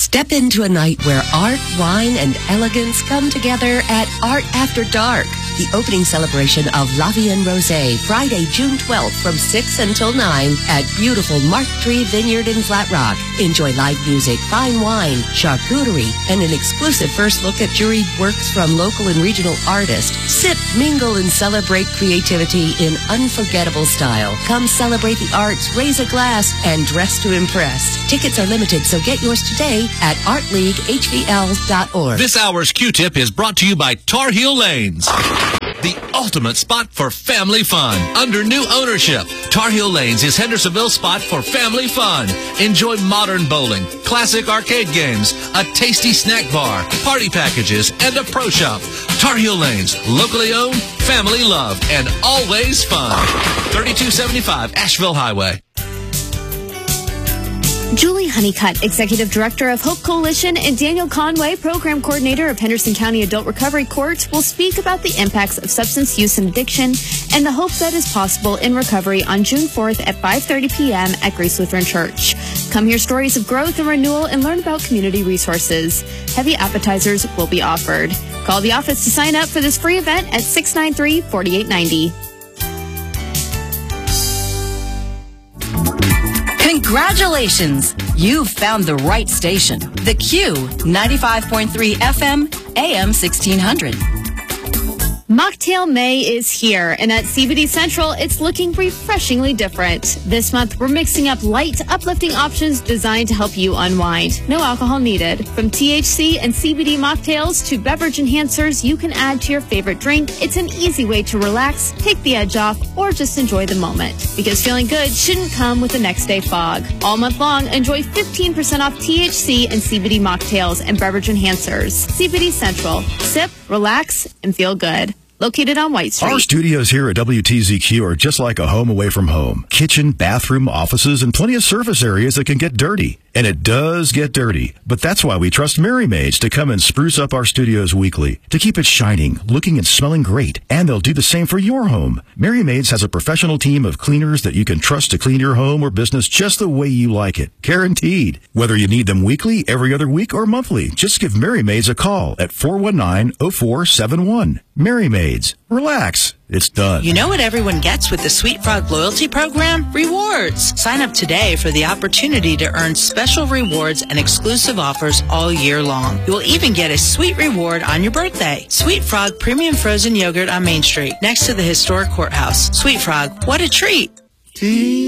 Step into a night where art, wine, and elegance come together at Art After Dark, the opening celebration of La Vie en Rosé, Friday, June 12th from 6 until 9 at beautiful Mark Tree Vineyard in Flat Rock. Enjoy live music, fine wine, charcuterie, and an exclusive first look at juried works from local and regional artists. Sip, mingle, and celebrate creativity in unforgettable style. Come celebrate the arts, raise a glass, and dress to impress. Tickets are limited, so get yours today at artleaguehvl.org. This hour's Q-Tip is brought to you by Tar Heel Lanes, the ultimate spot for family fun. Under new ownership, Tar Heel Lanes is Hendersonville's spot for family fun. Enjoy modern bowling, classic arcade games, a tasty snack bar, party packages, and a pro shop. Tar Heel Lanes, locally owned, family loved, and always fun. 3275 Asheville Highway. Julie Honeycutt, Executive Director of Hope Coalition, and Daniel Conway, Program Coordinator of Henderson County Adult Recovery Court, will speak about the impacts of substance use and addiction and the hope that is possible in recovery on June 4th at 5:30 p.m. at Grace Lutheran Church. Come hear stories of growth and renewal and learn about community resources. Heavy appetizers will be offered. Call the office to sign up for this free event at 693-4890. Congratulations! You've found the right station. The Q, 95.3 FM, AM 1600. Mocktail May is here, and at CBD Central, it's looking refreshingly different. This month, we're mixing up light, uplifting options designed to help you unwind. No alcohol needed. From THC and CBD mocktails to beverage enhancers you can add to your favorite drink, it's an easy way to relax, take the edge off, or just enjoy the moment. Because feeling good shouldn't come with the next day fog. All month long, enjoy 15% off THC and CBD mocktails and beverage enhancers. CBD Central. Sip, relax, and feel good. Located on White Street. Our studios here at WTZQ are just like a home away from home. Kitchen, bathroom, offices, and plenty of surface areas that can get dirty. And it does get dirty. But that's why we trust Merry Maids to come and spruce up our studios weekly, to keep it shining, looking and smelling great. And they'll do the same for your home. Merry Maids has a professional team of cleaners that you can trust to clean your home or business just the way you like it. Guaranteed. Whether you need them weekly, every other week, or monthly, just give Merry Maids a call at 419-0471. Merry Maids. Relax. It's done. You know what everyone gets with the Sweet Frog Loyalty Program? Rewards. Sign up today for the opportunity to earn special rewards and exclusive offers all year long. You will even get a sweet reward on your birthday. Sweet Frog Premium Frozen Yogurt on Main Street, next to the historic courthouse. Sweet Frog, what a treat.